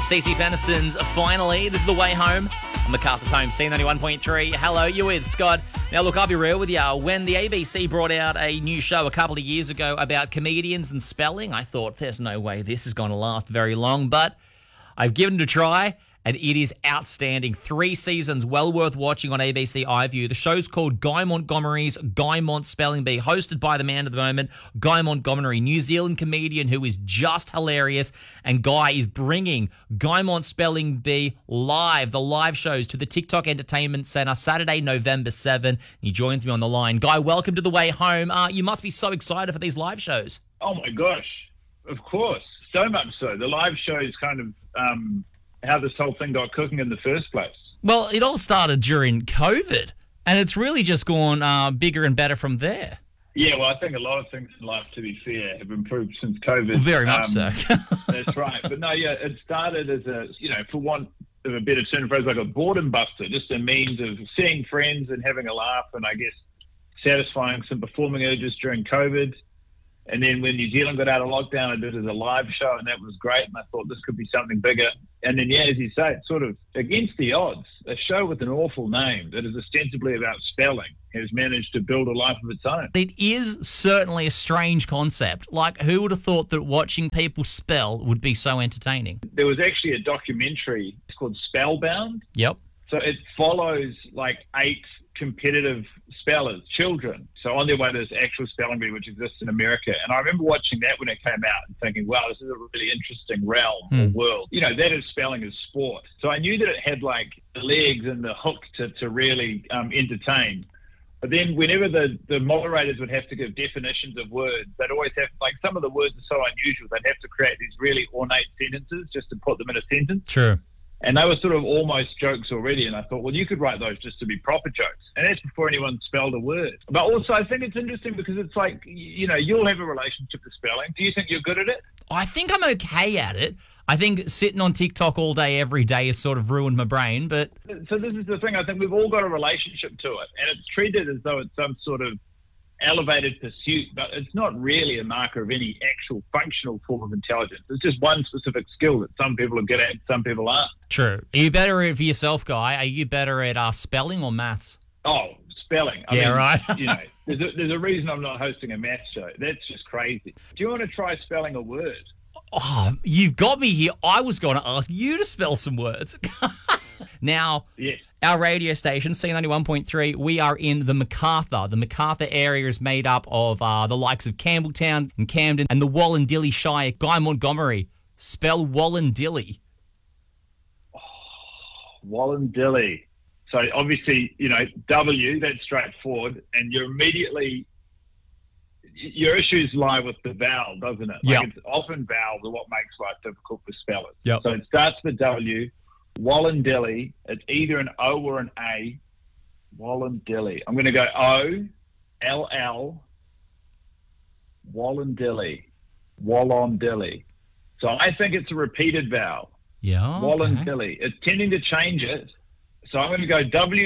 CC Peniston's Finally. This is The Way Home on MacArthur's Home, C91.3. Hello, you're with Scott. Now, look, I'll be real with you. When the ABC brought out a new show a couple of years ago about comedians and spelling, I thought, there's no way this is going to last very long, but I've given it a try, and it is outstanding. 3 seasons, well worth watching on ABC iView. The show's called Guy Montgomery's Guy Mont Spelling Bee, hosted by the man of the moment, Guy Montgomery, New Zealand comedian who is just hilarious. And Guy is bringing Guy Mont Spelling Bee live, the live shows, to the TikTok Entertainment Centre, Saturday, November 7. He joins me on the line. Guy, welcome to The Way Home. You must be so excited for these live shows. Oh, my gosh. Of course. So much so. The live show is kind of how this whole thing got cooking in the first place. Well, it all started during COVID, and it's really just gone bigger and better from there. Yeah, well, I think a lot of things in life, to be fair, have improved since COVID. Well, very much so. That's right. But no, yeah, it started as a, for want of a better term phrase, like a boredom buster, just a means of seeing friends and having a laugh and, I guess, satisfying some performing urges during COVID. And then when New Zealand got out of lockdown, I did it as a live show, and that was great. And I thought this could be something bigger. And then, yeah, as you say, it's sort of against the odds. A show with an awful name that is ostensibly about spelling has managed to build a life of its own. It is certainly a strange concept. Like, who would have thought that watching people spell would be so entertaining? There was actually a documentary called Spellbound. Yep. So it follows like 8 competitive spellers, children. So on their way to this actual spelling bee, which exists in America. And I remember watching that when it came out and thinking, wow, this is a really interesting realm or world. That is spelling as sport. So I knew that it had like the legs and the hook to really entertain. But then whenever the moderators would have to give definitions of words, they'd always have, like, some of the words are so unusual, they'd have to create these really ornate sentences just to put them in a sentence. True. And they were sort of almost jokes already. And I thought, well, you could write those just to be proper jokes. And that's before anyone spelled a word. But also, I think it's interesting because it's like, you'll have a relationship with spelling. Do you think you're good at it? I think I'm okay at it. I think sitting on TikTok all day, every day has sort of ruined my brain. But so this is the thing. I think we've all got a relationship to it. And it's treated as though it's some sort of elevated pursuit, but it's not really a marker of any actual functional form of intelligence. It's just one specific skill that some people are good at and some people aren't. True. Are you better at, for yourself, Guy? Are you better at spelling or maths? Oh, spelling. I mean, right. There's a reason I'm not hosting a maths show. That's just crazy. Do you want to try spelling a word? Oh, you've got me here. I was going to ask you to spell some words. Now, yes. Our radio station, C91.3, we are in the Macarthur. The Macarthur area is made up of the likes of Campbelltown and Camden and the Wollondilly Shire. Guy Montgomery, spell Wollondilly. Oh, Wollondilly. So obviously, W, that's straightforward, and your issues lie with the vowel, doesn't it? Yeah. It's often vowels are what makes life difficult for spellers. Yep. So it starts with W. Wollondilly, it's either an O or an A. Wollondilly. I'm going to go O-L-L, Wollondilly. Wollondilly. So I think it's a repeated vowel. Yeah. Okay. Wollondilly. It's tending to change it. So I'm going to go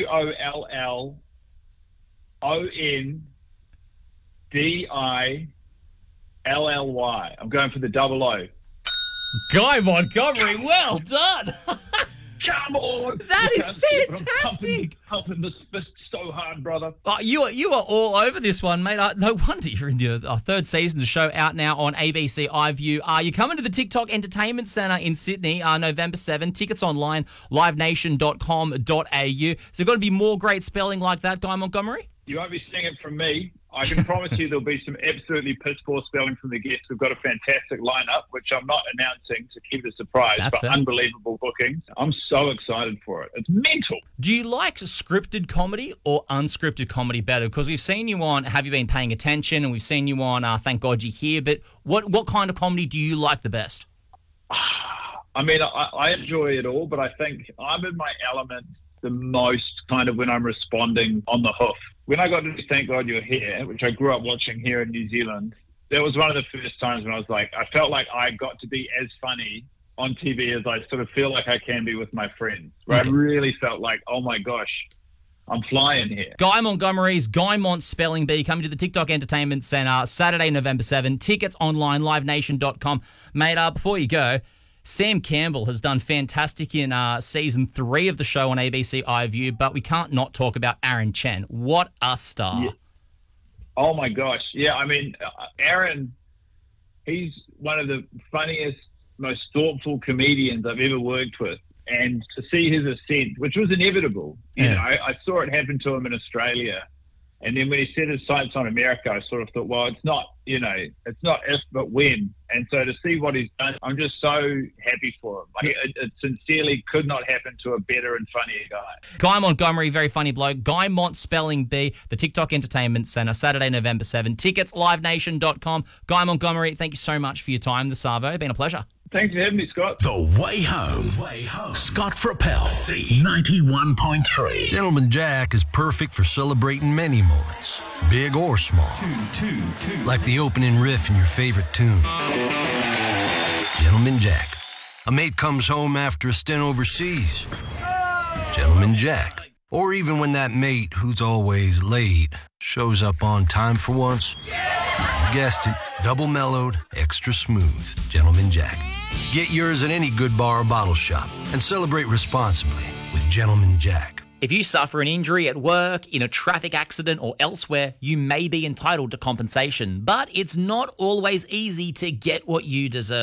W-O-L-L-O-N-D-I-L-L-Y. I'm going for the double O. Guy Montgomery, well done. Come on! That is fantastic. I'm pumping this fist so hard, brother. You are all over this one, mate. No wonder you're in your 3rd season. The show out now on ABC iView. You're coming to the TikTok Entertainment Centre in Sydney, November 7. Tickets online, livenation.com.au. So going to be more great spelling like that, Guy Montgomery? You won't be seeing it from me. I can promise you there'll be some absolutely piss-poor spelling from the guests. We've got a fantastic lineup, which I'm not announcing to keep it a surprise, That's but fair. Unbelievable bookings. I'm so excited for it. It's mental. Do you like scripted comedy or unscripted comedy better? Because we've seen you on Have You Been Paying Attention, and we've seen you on Thank God You're Here, but what kind of comedy do you like the best? I mean, I enjoy it all, but I think I'm in my element the most kind of when I'm responding on the hoof. When I got to Thank God You're Here, which I grew up watching here in New Zealand, that was one of the first times when I was like, I felt like I got to be as funny on TV as I sort of feel like I can be with my friends. Where I really felt like, oh my gosh, I'm flying here. Guy Montgomery's Guy Mont Spelling Bee coming to the TikTok Entertainment Centre Saturday, November 7. Tickets online, livenation.com. Mate, before you go, Sam Campbell has done fantastic in season 3 of the show on ABC iView, but we can't not talk about Aaron Chen. What a star. Yeah. Oh, my gosh. Yeah, I mean, Aaron, he's one of the funniest, most thoughtful comedians I've ever worked with. And to see his ascent, which was inevitable, you know, I saw it happen to him in Australia. And then when he set his sights on America, I sort of thought, well, it's not, you know, it's not if, but when. And so to see what he's done, I'm just so happy for him. Like, it sincerely could not happen to a better and funnier guy. Guy Montgomery, very funny bloke. Guy Mont spelling B, the TikTok Entertainment Centre, Saturday, November 7. Tickets, livenation.com. Guy Montgomery, thank you so much for your time this Savo. Been a pleasure. Thanks for having me, Scott. The Way Home. Scott Frappel, C91.3. Gentleman Jack is perfect for celebrating many moments, big or small. Like the opening riff in your favorite tune. Gentleman Jack. A mate comes home after a stint overseas. Gentleman Jack. Or even when that mate, who's always late, shows up on time for once. You guessed it, double mellowed, extra smooth. Gentleman Jack. Get yours at any good bar or bottle shop and celebrate responsibly with Gentleman Jack. If you suffer an injury at work, in a traffic accident, or elsewhere, you may be entitled to compensation. But it's not always easy to get what you deserve.